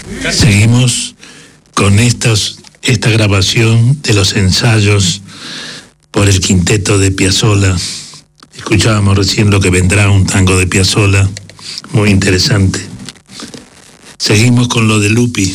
Seguimos con esta grabación de los ensayos por el quinteto de Piazzolla. Escuchábamos recién Lo que vendrá, un tango de Piazzolla, muy interesante. Seguimos con lo de Lupi.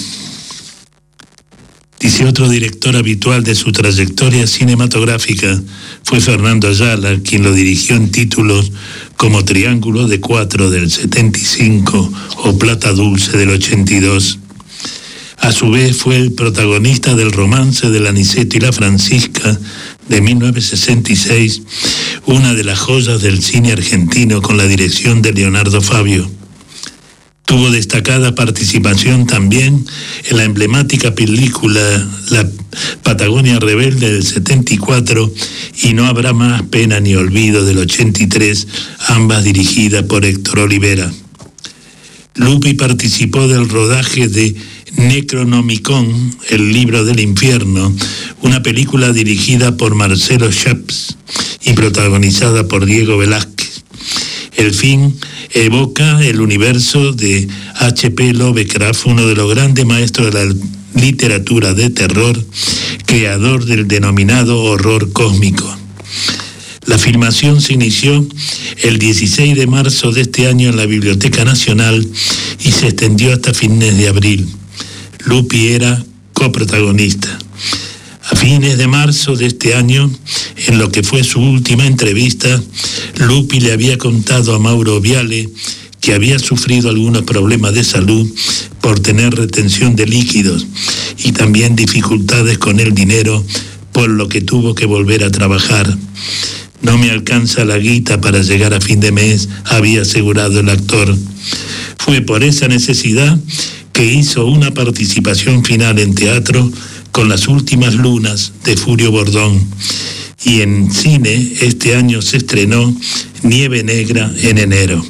Dice: otro director habitual de su trayectoria cinematográfica fue Fernando Ayala, quien lo dirigió en títulos como Triángulo de Cuatro del 75 o Plata Dulce del 82. A su vez fue el protagonista del Romance del Aniceto y la Francisca de 1966, una de las joyas del cine argentino con la dirección de Leonardo Fabio. Tuvo destacada participación también en la emblemática película La Patagonia Rebelde del 74 y No habrá más pena ni olvido del 83, ambas dirigidas por Héctor Olivera. Lupi participó del rodaje de Necronomicon, el libro del infierno, una película dirigida por Marcelo Chaps y protagonizada por Diego Velázquez. El film evoca el universo de H.P. Lovecraft, uno de los grandes maestros de la literatura de terror, creador del denominado horror cósmico. La filmación se inició el 16 de marzo de este año en la Biblioteca Nacional y se extendió hasta fines de abril. Lupi era coprotagonista. A fines de marzo de este año, en lo que fue su última entrevista, Lupi le había contado a Mauro Viale que había sufrido algunos problemas de salud por tener retención de líquidos y también dificultades con el dinero, por lo que tuvo que volver a trabajar. No me alcanza la guita para llegar a fin de mes, había asegurado el actor. Fue por esa necesidad que hizo una participación final en teatro con Las últimas lunas de Furio Bordón, y en cine este año se estrenó Nieve Negra en enero.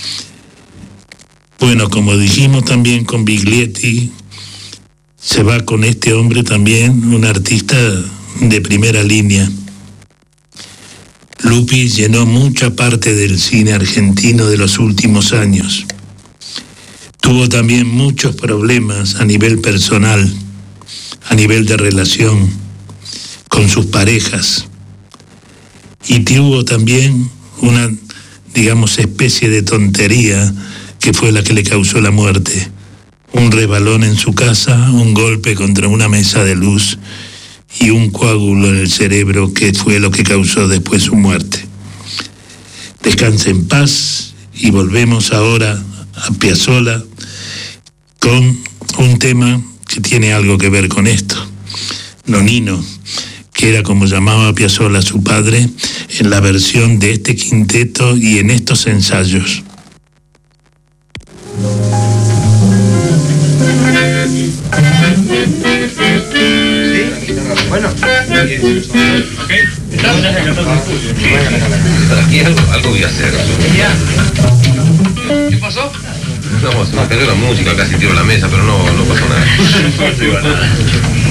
Bueno, como dijimos también con Biglietti, se va con este hombre también, un artista de primera línea. Lupi llenó mucha parte del cine argentino de los últimos años. Tuvo también muchos problemas a nivel personal, a nivel de relación con sus parejas, y tuvo también una, digamos, especie de tontería que fue la que le causó la muerte. Un resbalón en su casa, un golpe contra una mesa de luz y un coágulo en el cerebro que fue lo que causó después su muerte. Descanse en paz y volvemos ahora a Piazzolla con un tema que tiene algo que ver con esto. Nonino, que era como llamaba Piazzolla a su padre, en la versión de este quinteto y en estos ensayos. Bueno, aquí algo voy a hacer. ¿Qué pasó? No, se me cayó la música, casi tiro la mesa, pero no pasó nada.